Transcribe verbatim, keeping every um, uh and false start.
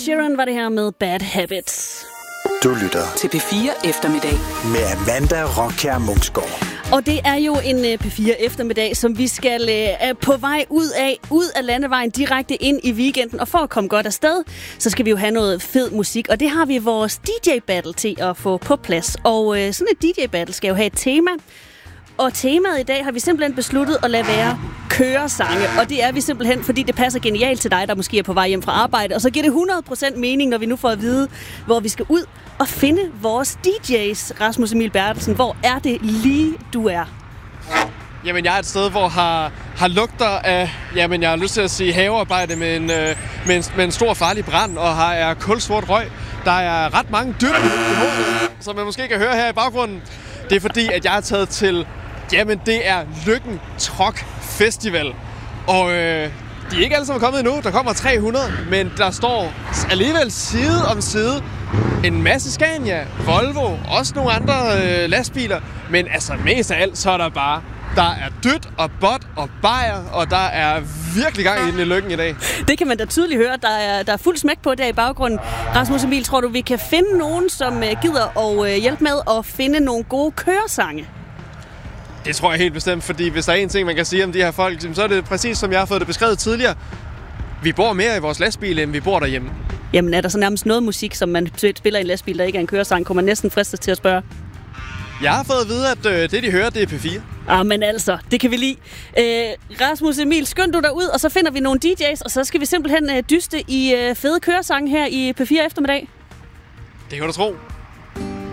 Sheeran var det her med Bad Habits. Du lytter til P fire Eftermiddag med Amanda Rockjær Munksgaard. Og det er jo en P fire Eftermiddag, som vi skal uh, på vej ud af, ud af landevejen direkte ind i weekenden. Og for at komme godt afsted, så skal vi jo have noget fed musik. Og det har vi vores D J-battle til at få på plads. Og uh, sådan et D J-battle skal jo have et tema. Og temaet i dag har vi simpelthen besluttet at lade være køresange. Og det er vi simpelthen, fordi det passer genialt til dig, der måske er på vej hjem fra arbejde. Og så giver det hundrede procent mening, når vi nu får at vide, hvor vi skal ud og finde vores D J's. Rasmus Emil Bertelsen, hvor er det lige, du er? Jamen, jeg er et sted, hvor har, har lugter af, jamen, jeg har lyst til at sige havearbejde med en, øh, med en, med en stor farlig brand, og har er kulsort røg. Der er ret mange dyr i hovedet, som man måske kan høre her i baggrunden. Det er fordi, at jeg er taget til, jamen, det er Løkken Truck Festival. Og øh, de er ikke alle sammen kommet endnu. Der kommer tre hundrede, men der står alligevel side om side en masse Scania, Volvo, også nogle andre øh, lastbiler. Men altså mest af alt, så er der bare, der er dødt og bot og bajer, og der er virkelig gang i Løkken i dag. Det kan man da tydeligt høre. Der er, der er fuld smæk på der i baggrunden. Rasmus Emil, tror du, vi kan finde nogen, som øh, gider at øh, hjælpe med at finde nogle gode køresange? Det tror jeg helt bestemt, fordi hvis der er en ting, man kan sige om de her folk, så er det præcis som jeg har fået det beskrevet tidligere. Vi bor mere i vores lastbil, end vi bor derhjemme. Jamen, er der så nærmest noget musik, som man spiller i en lastbil, der ikke er en køresang? Kunne man næsten fristes til at spørge? Jeg har fået at vide, at øh, det, de hører, det er P fire. Ah, men altså, det kan vi lide. Øh, Rasmus Emil, skynd du derud, og så finder vi nogle D J's, og så skal vi simpelthen øh, dyste i øh, fede køresange her i P fire Eftermiddag. Det kan du tro.